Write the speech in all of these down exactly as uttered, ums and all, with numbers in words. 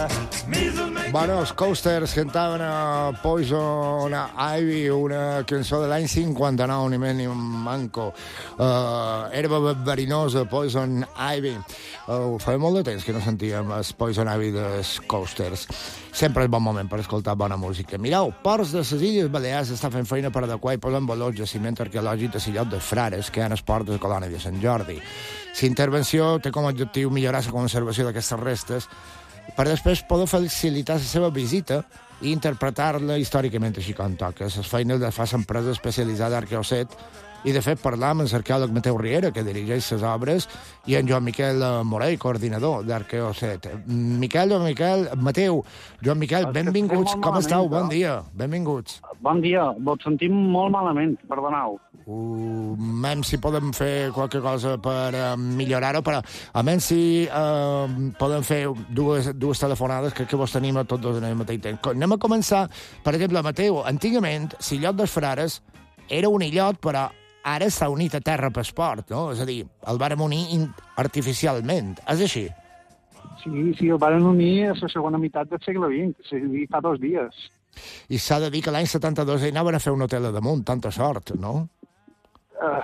Bueno, els Coasters cantaven a Poison Ivy, una cançó de l'any cinquanta-nou, ni més ni un manco. Uh, herba verinosa, Poison Ivy. Uh, fa molt de temps que no sentíem el Poison Ivy dels Coasters. Sempre és bon moment per escoltar bona música. Mireu, Ports de les Illes Balears està fent feina per adequar i posar en valor el jaciment arqueològic de Sillot dels Frares, que hi ha en el port de la colònia de Sant Jordi. La intervenció té com a objectiu millorar la conservació d'aquestes restes per després poder facilitar la seva visita i interpretar-la històricament així com toca. Les feines les fa l'empresa especialitzada Arqueocet i, de fet, parlar amb l'arqueòleg Mateu Riera, que dirigeix les obres, i en Joan Miquel Morell, coordinador d'Arqueocet. Miquel, Joan Miquel, Mateu, Joan Miquel, benvinguts. Com esteu? Bon dia. Benvinguts. Bon dia. Vos sentim molt malament, perdoneu. Uh, mem si podem fer qualque cosa per uh, millorar-ho, però almenys si uh, podem fer dues, dues telefonades que, que vos tenim a tots dos en el mateix temps. Anem a començar, per exemple, Mateu, antigament Sillot dels Frares era un illot, però ara està unit a terra per esport, no? És a dir, el vàrem unir artificialment. És així? Sí, sí, el vàrem unir a la segona meitat del segle vint, és a dir, fa dos dies. I s'ha de dir que l'any setanta-dos hi anaven a fer un hotel a damunt, tanta sort, no? Uh,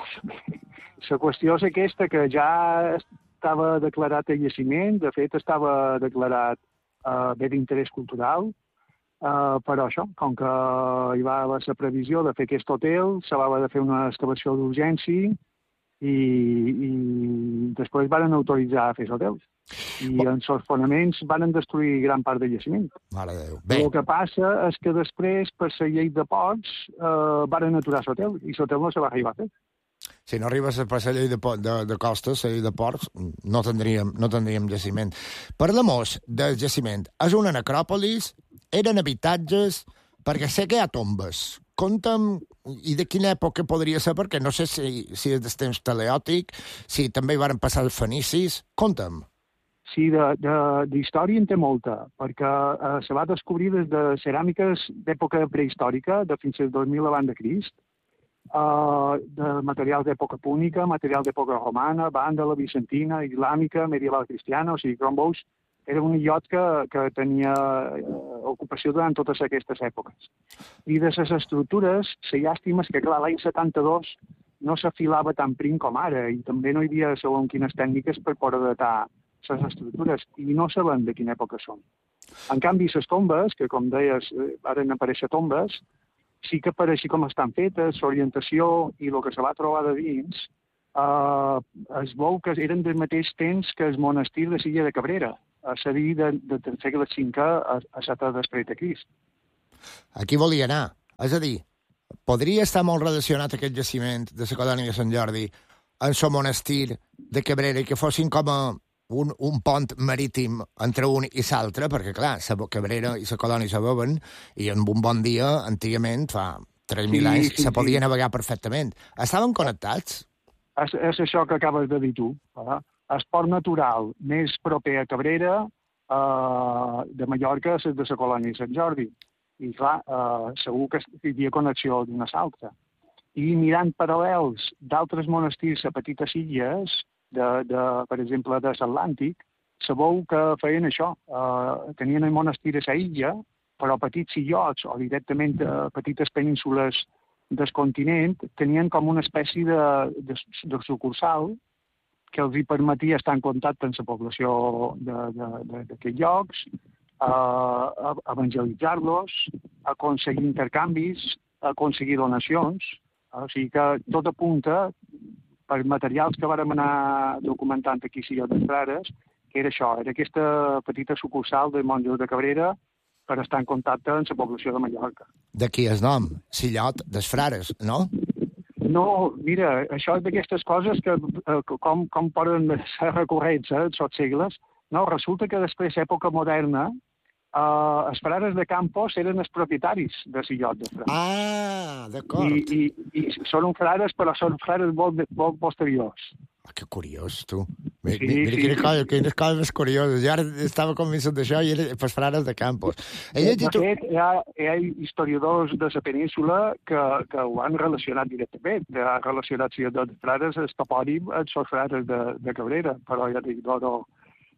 la qüestió és aquesta, que ja estava declarat a jaciment, de fet estava declarat uh, bé d'interès cultural, uh, però això, com que hi va haver la previsió de fer aquest hotel, se va haver de fer una excavació d'urgència i, i després van autoritzar a fer l'hotel. I oh. en els fonaments van destruir gran part del jaciment. Mare de Déu. Bé. El que passa és que després, per la llei de ports, eh, van aturar l'hotel, i l'hotel no se va arribar a fer. Si no arribes per la llei de, de, de costes, la llei de ports, no tindríem, no tindríem jaciment. Parlem-nos del jaciment. És una necròpolis, eren habitatges, perquè sé que hi ha tombes. Conta'm, i de quina època podria ser, perquè no sé si, si és del temps teleòtic, si també hi van passar els fenicis. Conta'm. Sí, d'història en té molta, perquè eh, se va descobrir des de ceràmiques d'època prehistòrica, de fins al dos mil abans de Crist, eh, de materials d'època púnica, materials d'època romana, vàndala, bizantina, islàmica, medieval cristiana, o sigui, com veus, era un illot que, que tenia eh, ocupació durant totes aquestes èpoques. I de les estructures, la llàstima és que, clar, l'any setanta-dos no s'afilava tan prim com ara, i també no hi havia segons quines tècniques per poder datar les estructures, i no sabem de quina època són. En canvi, les tombes, que com deies, van aparèixer tombes, sí que per així com estan fetes, l'orientació i el que se va trobar de dins, eh, es veu que eren del mateix temps que el monestir de Silla de Cabrera, a dir, de, de, del segle cinquè a, a setè després de Crist. Aquí volia anar. És a dir, podria estar molt relacionat aquest jaciment de la colònia de Sant Jordi amb el monestir de Cabrera i que fossin com a Un, un pont marítim entre un i l'altre, perquè, clar, la Cabrera i la colònia se veuen, i en un bon dia, antigament, fa tres mil sí, anys, sí, se podia sí. navegar perfectament. Estaven connectats? És, és això que acabes de dir tu. Eh? El port natural més proper a Cabrera eh, de Mallorca és de la colònia de Sant Jordi. I, clar, eh, segur que hi havia connexió d'una a l'altra. I mirant paral·lels d'altres monestirs a petites illes, De, de, per exemple, de l'Atlàntic, sabeu que feien això. Uh, tenien el monestir a la illa, però petits illots o directament uh, petites penínsules del continent tenien com una espècie de, de, de sucursal que els hi permetia estar en contacte amb la població d'aquests llocs, uh, evangelitzar-los, aconseguir intercanvis, aconseguir donacions. Uh, o sigui que tot apunta per materials que vàrem anar documentant aquí a Sillot dels Frares, que era això, era aquesta petita sucursal de Monjos de Cabrera per estar en contacte amb la població de Mallorca. D'aquí el nom, Sillot dels Frares, no? No, mira, això és d'aquestes coses que eh, com, com poden ser recurrents eh, en els segles. No, resulta que després, època moderna, Uh, els frares de Campos eren els propietaris de Sillot dels Frares. Ah, d'acord. I, i, I són frares, però són frares molt, molt posteriors. Ah, que curiós, tu. Mira, sí, mira sí, quines, sí. coses, quines coses curioses. Jo ara estava convençut d'això i eren els frares de Campos. De fet, hi ha, hi ha historiadors de la península que, que ho han relacionat directament. Han relacionat Sillot dels Frares, el topònim, amb els frares de, de Cabrera, però ja dic, no, no,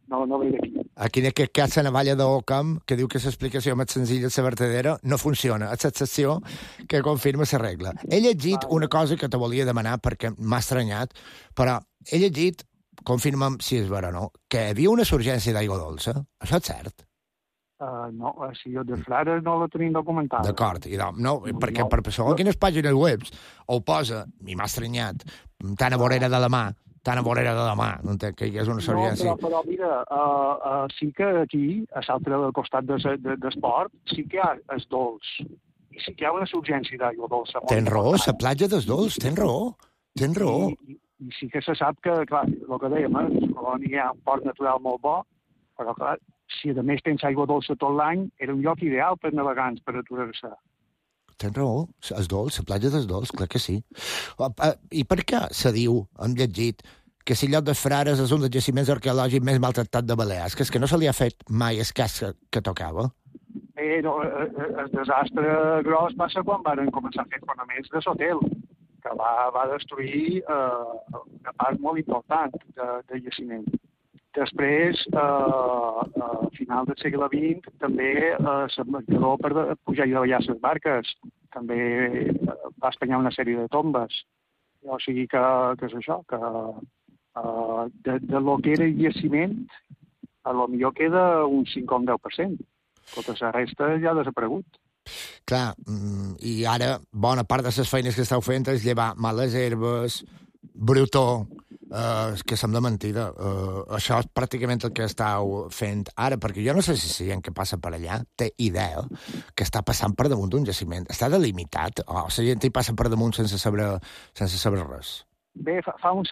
no, no ve d'aquí. Aquí en aquest cas la navalla d'Ockham, que diu que l'explicació més senzilla és la vertadera, no funciona. És l'excepció que confirma la regla. He llegit una cosa que te volia demanar perquè m'ha estranyat, però he llegit, confirma'm si és vera o no, que hi havia una surgència d'aigua dolça. Això és cert? Uh, no, si jo de frares no la tenim documentada. D'acord, i no, no, perquè no, per això a quines pàgines webs ho posa, i m'ha estranyat, tan a vorera de la mà, tan a vorera de la mà, no entenc que hi hagués una surgència. No, però, però mira, uh, uh, sí que aquí, a l'altre costat de, de, d'esport, sí que hi ha els dolç. I sí que hi ha una surgència d'aigua dolça. Tens raó, la platja dels dolç, tens raó, tens raó. I, i, I sí que se sap que, clar, el que dèiem, eh, a Colònia hi ha un port natural molt bo, però, clar, si a més tens aigua dolça tot l'any, era un lloc ideal per navegants, per aturar-se. Tens raó, és dolç, la platja dels dolç, clar que sí. I per què se diu, hem llegit, que si lloc de Frares és un dels jaciments arqueològics més maltractat de Balears, que és que no se li ha fet mai el cas que, que tocava? Eh, no, el desastre gros passa quan van començar a fer fonaments de l'hotel, que va, va destruir eh, una part molt important de, de jaciment. Després, eh, a final del segle vint, també l'embarcador eh, per pujar i davallar les barques també eh, va espanyar una sèrie de tombes. O sigui que, que és això, que eh, de, de lo que era el jaciment, a lo millor queda un cinc o un deu per cent. Tota la resta ja ha desaparegut. Clar, i ara bona part de les feines que esteu fent és llevar males herbes, brutó, Uh, que sembla mentida. Uh, això és pràcticament el que estàu fent ara, perquè jo no sé si la gent que passa per allà té idea que està passant per damunt d'un jaciment. Està delimitat o la gent hi passa per damunt sense saber, sense saber res? Bé, fa, fa un